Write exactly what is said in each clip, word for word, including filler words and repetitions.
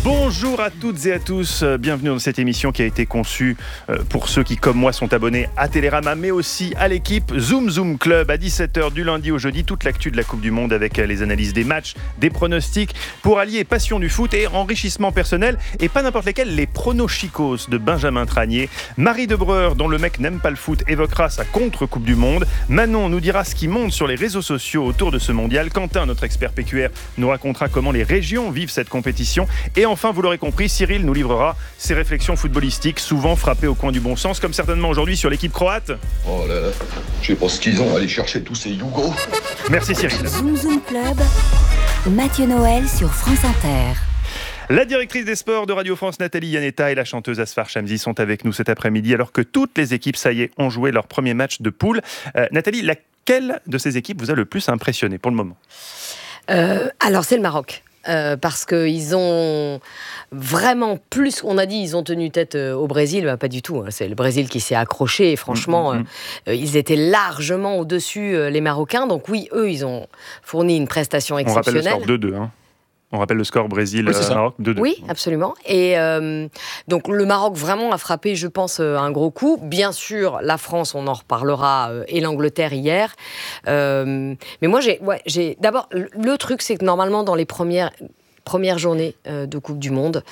Bonjour à toutes et à tous, bienvenue dans cette émission qui a été conçue pour ceux qui, comme moi, sont abonnés à Télérama, mais aussi à l'équipe Zoom Zoom Club à dix-sept heures du lundi au jeudi, toute l'actu de la Coupe du Monde avec les analyses des matchs, des pronostics, pour allier passion du foot et enrichissement personnel, et pas n'importe lesquels, les pronochicos de Benjamin Tranier. Marie Debreur, dont le mec n'aime pas le foot, évoquera sa contre-Coupe du Monde. Manon nous dira ce qui monte sur les réseaux sociaux autour de ce mondial. Quentin, notre expert P Q R, nous racontera comment les régions vivent cette compétition. Et enfin, vous l'aurez compris, Cyril nous livrera ses réflexions footballistiques, souvent frappées au coin du bon sens, comme certainement aujourd'hui sur l'équipe croate. Oh là là, je sais pas ce qu'ils ont à aller chercher tous ces Yougos. Merci Cyril. Zoom Zoom Club, Mathieu Noël sur France Inter. La directrice des sports de Radio France, Nathalie Yanetta, et la chanteuse Asfar Chamzi sont avec nous cet après-midi, alors que toutes les équipes, ça y est, ont joué leur premier match de poule. Euh, Nathalie, laquelle de ces équipes vous a le plus impressionné pour le moment ? euh, Alors, c'est le Maroc. Euh, parce qu'ils ont vraiment plus, on a dit, ils ont tenu tête euh, au Brésil, bah, pas du tout, hein, c'est le Brésil qui s'est accroché, et franchement, mmh, mmh. Euh, ils étaient largement au-dessus, euh, les Marocains, donc oui, eux, ils ont fourni une prestation exceptionnelle. On rappelle le score deux deux, hein. On rappelle le score Brésil-Maroc oui, deux deux. Oui, absolument. Et euh, donc le Maroc vraiment a frappé, je pense, un gros coup. Bien sûr, la France, on en reparlera, euh, et l'Angleterre hier. Euh, mais moi, j'ai, ouais, j'ai d'abord le, le truc, c'est que normalement dans les premières premières journées euh, de Coupe du Monde,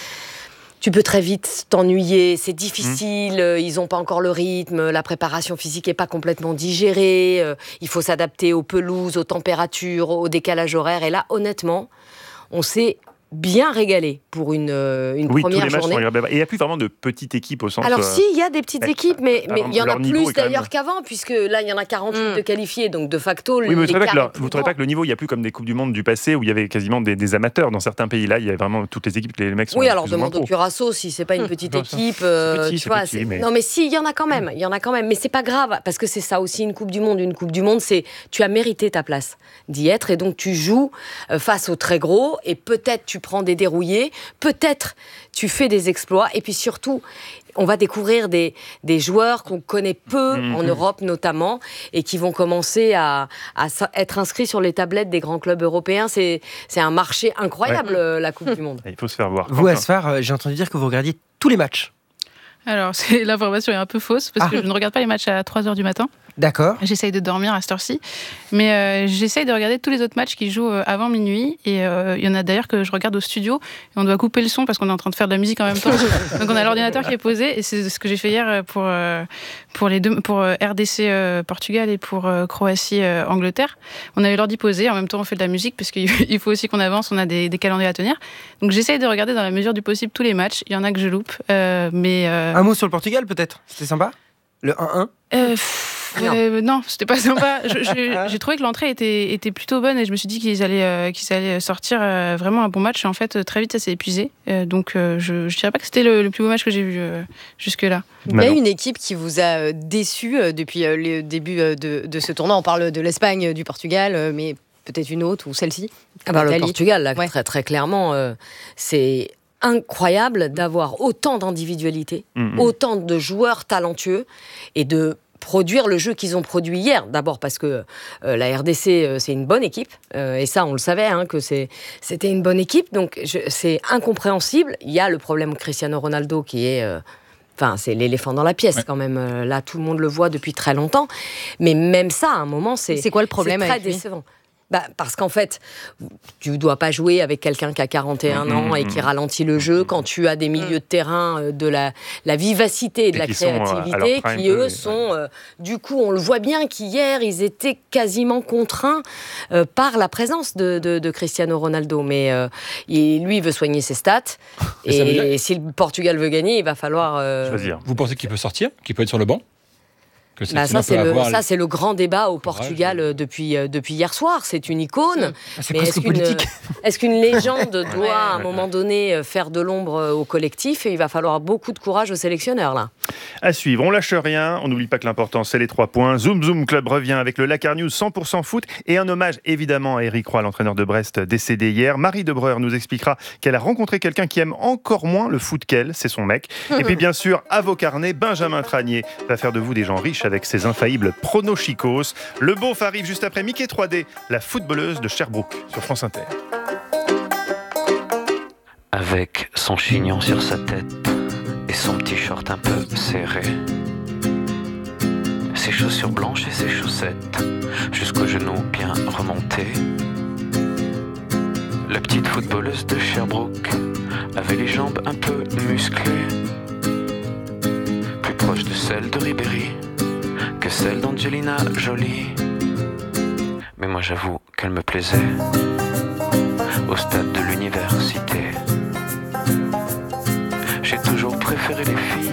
tu peux très vite t'ennuyer, c'est difficile, mmh. ils n'ont pas encore le rythme, la préparation physique n'est pas complètement digérée, euh, il faut s'adapter aux pelouses, aux températures, au décalage horaire. Et là, honnêtement, on s'est bien régalé pour une, une oui, première tous les matchs journée. Sont agréables. Et il n'y a plus vraiment de petites équipes au sens... Alors si, il y a des petites euh, équipes, mais mais il y en a plus d'ailleurs même... qu'avant, puisque là, il y en a quarante-huit mmh. de qualifiés, donc de facto... Oui, mais vous ne trouvez pas, que, pas que le niveau, il n'y a plus comme des Coupes du Monde du passé, où il y avait quasiment des, des amateurs. Dans certains pays, là, il y a vraiment toutes les équipes, les mecs sont... Oui, alors demande au Curaçao, si ce n'est pas une petite mmh. équipe... Euh, petit, tu vois, petit, mais... Non, mais si, il y en a quand même, il y en a quand même. Mais ce n'est pas grave, parce que c'est ça aussi, une Coupe du Monde. Une Coupe du Monde, c'est tu as mérité ta place d'y être, et donc tu joues face aux très gros, et peut-être tu prends des dérouillés, peut-être tu fais des exploits, et puis surtout, on va découvrir des, des joueurs qu'on connaît peu mmh. en Europe notamment, et qui vont commencer à, à être inscrits sur les tablettes des grands clubs européens. C'est, c'est un marché incroyable, ouais. la Coupe du Monde. Il faut se faire voir. Vous, Asfar, j'ai entendu dire que vous regardiez tous les matchs. Alors, c'est, l'information est un peu fausse, parce ah. que je ne regarde pas les matchs à trois heures du matin. D'accord. J'essaye de dormir à cette heure-ci. Mais euh, j'essaye de regarder tous les autres matchs qui jouent euh, avant minuit. Et il euh, y en a d'ailleurs que je regarde au studio. Et on doit couper le son parce qu'on est en train de faire de la musique en même temps. Donc on a l'ordinateur qui est posé. Et c'est ce que j'ai fait hier pour, euh, pour, les deux, pour euh, R D C euh, Portugal et pour euh, Croatie euh, Angleterre. On avait l'ordi posé. En même temps, on fait de la musique parce qu'il faut aussi qu'on avance. On a des, des calendriers à tenir. Donc j'essaye de regarder dans la mesure du possible tous les matchs. Il y en a que je loupe. Euh, mais, euh... Un mot sur le Portugal peut-être ? C'était sympa ? Le un un euh, Non. Euh, non, c'était pas sympa. Je, je, j'ai trouvé que l'entrée était, était plutôt bonne et je me suis dit qu'ils allaient, euh, qu'ils allaient sortir euh, vraiment un bon match. Et en fait, très vite, ça s'est épuisé. Euh, donc, euh, je ne dirais pas que c'était le, le plus beau match que j'ai vu euh, jusque-là. Il y a une équipe qui vous a déçu euh, depuis euh, le début euh, de, de ce tournoi. On parle de l'Espagne, du Portugal, euh, mais peut-être une autre ou celle-ci. Ah bah, le Portugal, là, ouais. très, très clairement, euh, c'est incroyable d'avoir autant d'individualité, mmh. autant de joueurs talentueux et de produire le jeu qu'ils ont produit hier. D'abord parce que euh, la R D C, euh, c'est une bonne équipe. Euh, et ça, on le savait, hein, que c'est, c'était une bonne équipe. Donc, je, c'est incompréhensible. Il y a le problème Cristiano Ronaldo qui est... Euh, Enfin, c'est l'éléphant dans la pièce, ouais. quand même. Euh, là, tout le monde le voit depuis très longtemps. Mais même ça, à un moment, c'est... C'est quoi le problème c'est très décevant. Bah, parce qu'en fait, tu ne dois pas jouer avec quelqu'un qui a quarante et un mmh, ans et qui ralentit le jeu quand tu as des milieux de terrain, de la, la vivacité et de et la créativité prime, qui, eux, oui, sont... Euh, du coup, on le voit bien qu'hier, ils étaient quasiment contraints euh, par la présence de, de, de Cristiano Ronaldo. Mais euh, il, lui, il veut soigner ses stats. et, et si le Portugal veut gagner, il va falloir... Euh... Choisir. Vous pensez qu'il peut sortir ? Qu'il peut être sur le banc ? Bah ça, c'est le, ça, c'est le grand débat au Portugal euh, depuis, euh, depuis hier soir. C'est une icône. Ah, c'est mais est-ce qu'une, est-ce qu'une légende doit, ouais, à un moment donné, faire de l'ombre au collectif ? Et il va falloir beaucoup de courage aux sélectionneurs, là. À suivre, on lâche rien. On n'oublie pas que l'important, c'est les trois points. Zoom Zoom Club revient avec le Lakar News cent pour cent foot et un hommage, évidemment, à Éric Roy, l'entraîneur de Brest, décédé hier. Marie Debreur nous expliquera qu'elle a rencontré quelqu'un qui aime encore moins le foot qu'elle. C'est son mec. Et puis, bien sûr, à vos carnets, Benjamin Tranier va faire de vous des gens riches avec ses infaillibles pronochicos. Le beauf arrive juste après Mickey trois D, la footballeuse de Sherbrooke sur France Inter. avec son chignon sur sa tête et son petit short un peu serré. Ses chaussures blanches et ses chaussettes jusqu'aux genoux bien remontés. La petite footballeuse de Sherbrooke avait les jambes un peu musclées, plus proche de celle de Ribéry que celle d'Angelina Jolie. Mais moi j'avoue qu'elle me plaisait au stade de l'université. J'ai toujours préféré les filles